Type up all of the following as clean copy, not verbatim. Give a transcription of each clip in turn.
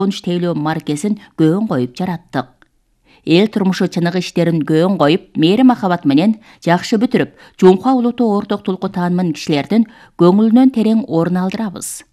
Көрүнүш тейлөө маркесин көөн коюп жараттык. Эл турмушу чыныгы иштерин көөн коюп, мээри махабат менен жакшы бүтүрүп, Жоңко улуттуу орток тулку таанымын кишилердин көңүлүнөн терең орун алдырабыз.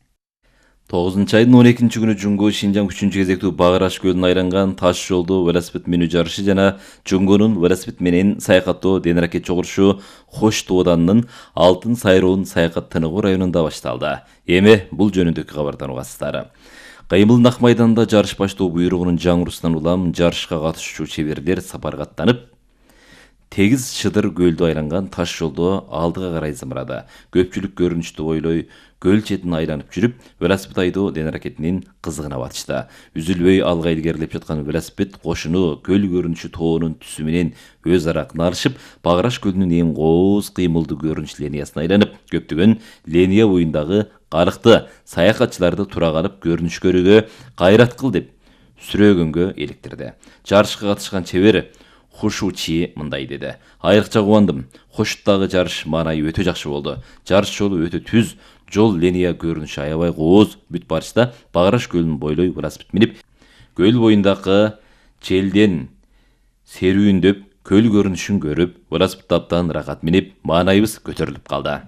9-айдын 12 күнү Жуңго Шинжаң 3 кезектүү Багыраш көлүнө айланган таш жолдо велосипед минүү жарышы жана Жуңгонун велосипед менен саякаттоо денаракет чогулушу Хош Тооданынын Алтын Сайроон саякат тыныгуу районунда башталды. Эми бул жөнүндөгү кабардан угасыздар. Кыймыл Нак майданында жарыш баштоо буйругунун жаңырусунан улам жарышка катышуучу чеберлер сапарга аттанып, тегиз Шыдыр көлдү айланган таш жолдо алдыга карай зымырады. Көпчүлүк көрүнүштү бойлой көл четин айланып жүрүп, велосипед айдоо денаракетинин кызыгына батышты. Үзүлбөй алга илгерилеп жаткан велосипед кошуну көл көрүнүшү тоонун түсү менен өз ара кыналышып, Багыраш көлүнүн эң кооз кыймылдуу көрүнүш линиясына айланып, көптөгөн линия боюндагы карыкты саякатчыларды тура калып көрүнүш көрүүгө кайрат кыл деп сүрөөгөнгө эликтирди. Жарышка катышкан чебер Хушучи мындай деди: "Айрыкча кубандым. Хошуттагы жарыш маанайы өтө жакшы болду. Жарыш жолу өтө түз, жол линия көрүнүшү аябай кооз. Бүт барышта Багыраш көлүн бойлой велосипед минип, көл боюндагы желден серүүндөп, көл көрүнүшүн көрүп, велосипедде абдан ырахат минип, маанайыбыз көтөрүлүп калды."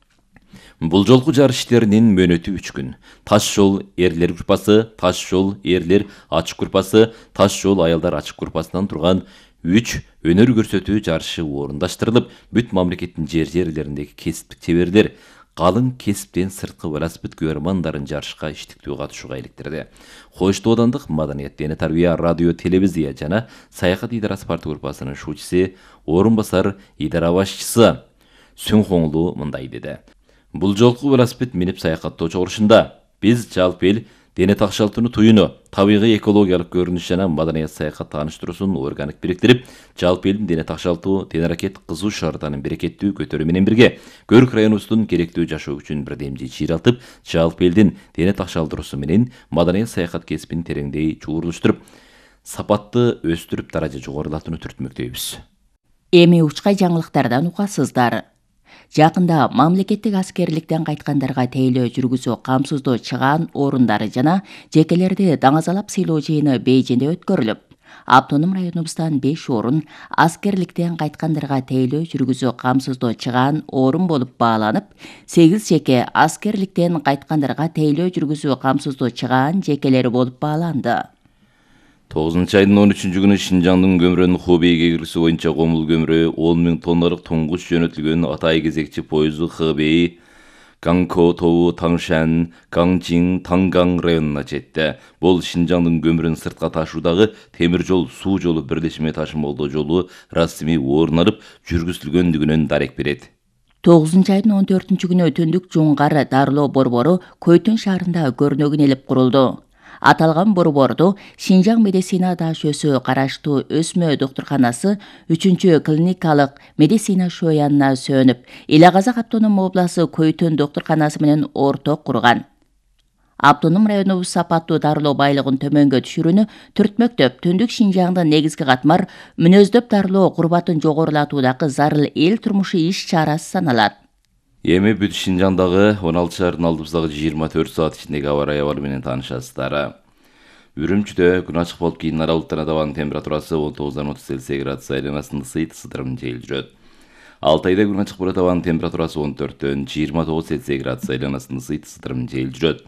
Бул жолку жарыш иштеринин мөөнөтү 3 күн. Таш жол эрлер группасы, таш жол эрлер ачык группасы, таш жол аялдар ачык группасынан турган 3 өнөр көрсөтүү жарышы орундаштырылып, бүт мамлекеттин жерлериндеги кесиптик чеберлер калың кесиптен сырткы велосипед көрөрмандарын жарышка иштиктүү катышууга иликтирди. Хош Тоодандык Маданият, Дене тарбия, радио, телевизия жана саякат идарасы парты группасынын шуучусы, орун басар идара башчысы Сүңхоңлу мындай деди: "Бул жолку велосипед минип саякаттоо чогулушунда биз жалпы эл дене такшалтууну туюну, табигый экологиялык көрүнүш жана маданият саякат тааныштыруусун органик бириктирип, жалпы элдин дене такшалтуу, денаракет, кызуу шаарданын берекеттүү көтөрүү менен бирге Көрк районубуздун керектүү жашоо үчүн бирдемжи чыйралтып, жалпы элдин дене такшалдыруусу менен маданият саякат кесибин тереңдей чуурдуштуруп, сапатты өстүрүп, даража жогорулатууну түртмөктөйбүз." Эми учкай жаңылыктардан угасыздар. Жакында мамлекеттик аскерликтен кайткандарга тейлөө жүргүзүү камсыздоо чыгаан орундары жана жекелерди даңазалап сыйлоо жыйыны Бейжиңде өткөрүлүп, автоном районубуздан 5 орун аскерликтен кайткандарга тейлөө жүргүзүү камсыздоо чыгаан орун болуп бааланып, 8 жеке аскерликтен кайткандарга тейлөө жүргүзүү камсыздоо чыгаан жекелери болуп бааланды. 9-айдын 13 күнү Шинжаңдын көмүрөнүн Хубейге кирүүсү боюнча комул көмүрө 10 000 тонналык туңгуч жөнөтүлгөн Атай кезекчи поезду Хэбэй, Гангко Тоу, Таңшан, Гаңжиң, Таңгаң районуна жетти. Бул Шинжаңдын көмүрүн сыртка ташуудагы темир жол суу жолу бирлешме ташымалдоо жолу расмий орун алып жүргүзүлгөндүгүнөн дарек берет. 9-айдын 14 күнү түндүк Жуңгар дарылоо борбору Көйтүн шаарында көрнөгүн илип курулду. Аталган борборду Шинжаң медицина даашөсү караштуу өсмө доктурканасы 3-чү клиникалык медицина шоянына сөнүп, Эле Казак автоном обласы Көйтүн доктурканасы менен орток курган. Автоном районубуз сапаттуу дарылоо байлыгын төмөнгө түшүрүүнү түртмөктөп, түндүк Шинжаңдын негизги катмар мүнөздөп дарылоо курбатын жогорулатуудагы зарыл эл турмушу иш-чарасы саналат. Эми бүт Шинжаңдагы 16 шаардын алдыбыздагы 24 саат ичиндеги аба ырайы абалы менен таанышасыздар. Үрүмчүдө күн ачык болуп кийин аралыктан абанын температурасы 19-дан 30 Цельсий градус айланасында ысыйт-ысытырым жел жүрөт. Алтайда күн ачык болот, абанын температурасы 14-төн 29 Цельсий градус айланасында ысыйт-ысытырым жел жүрөт.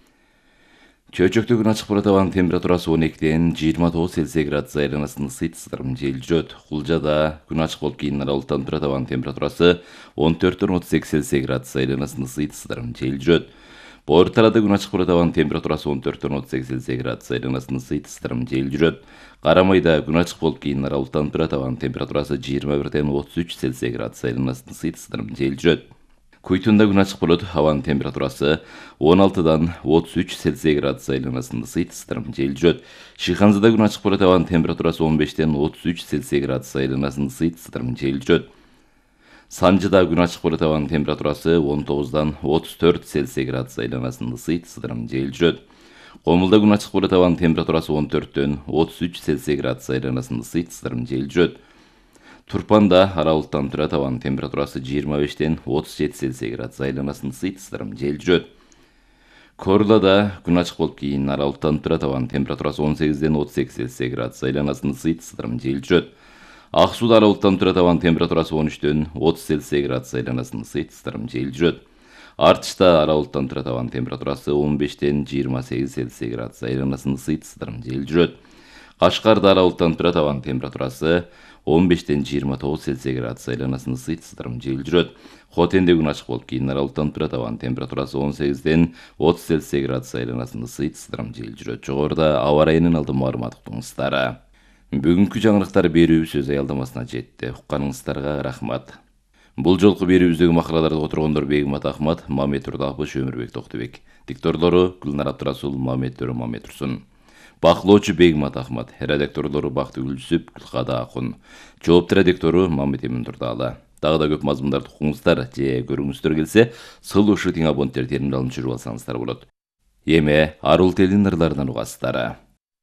Чөйчөктө күн ачык болот, абанын температурасы 12-тен 29 Цельсий градус айланасында ысыйт-ысытырым жел жүрөт. Кулжада күн ачык болуп кийин аралыктан турат, абанын температурасы 14-төн 32 Цельсий градус айланасында ысыйт-ысытырым жел жүрөт. Боор талаада күн ачык болот, абанын температурасы 14-төн 38 Цельсий градус айланасында ысыйт-ысытырым жел жүрөт. Карамайда күн ачык болуп кийин аралыктан турат, абанын температурасы 21-тен 33 Цельсий градус айланасында ысыйт-ысытырым жел жүрөт. Куйтунда күн ачык болот, абанын температурасы 16-дан 33 Цельсий градус айланасында ысыйт-ысытырым жел жүрөт. Шыйханзада күн ачык болот, абанын температурасы 15-тен 33 Цельсий градус айланасында ысыйт-ысытырым жел жүрөт. Санжыда күн ачык болот, абанын температурасы 19-дан 34 Цельсий градус айланасында ысыйт-ысытырым жел жүрөт. Комулда күн ачык болот, абанын температурасы 14-төн 33 Цельсий градус айланасында ысыйт-ысытырым жел жүрөт. Турпанда аралыктан турат, абанын температурасы 25-тен 37 Цельсий градус айланасында ысыйт-ысытырым жел жүрөт. Корлада күн ачык болуп кийин ара булуттанып турат. Абанын температурасы 18-ден 38 Цельсий градус, айланасында ысыйт, ысытырым жел жүрөт. Ак сууда ара булуттанып турат. Абанын температурасы 13-ден 30 Цельсий градус, айланасында ысыйт, ысытырым жел жүрөт. Артышта ара булуттанып турат. Абанын температурасы 15-ден 28 Цельсий градус, айланасында ысыйт, ысытырым жел жүрөт. Кашкарда ара булуттанып турат. Абанын температурасы 15-ден 29 Цельсий градус, айланасында ысыйт, ысытырым жел жүрөт. Хотенде күн ачык болуп кийин ара булуттанып турат. Абанын температурасы 18-ден 30 Цельсий градус, айланасында ысыйт, ысытырым жел жүрөт. Жогоруда аба ырайынын алдын маалымат уктуңуздар. Бүгүнкү жаңылыктар берүүбүз өз аялдамасына жетти. Укканыңыздарга рахмат. Бул жолку берүүбүздөгү макалаларды которгондор Бегмат Ахмат, Мамет Турдапыш, Өмүрбек Токтубек. Дикторлору Гүлнар Абдырасул, Мамет Төрө, Мамет Турсун. Баклоочу Бегмат Ахмат, редакторлору Бактыгүл Жүсүп, Гүлкада Акун. Жоопту редактору Мамет Эмин Турдалы. Дагы да көп мазмундарды укуңуздар же көрүңүздөр келсе, сылуу ШТ абоненттер терминалын жүрүп алсаңыздар болот. Эми арул телинин ырларынан угасыздар.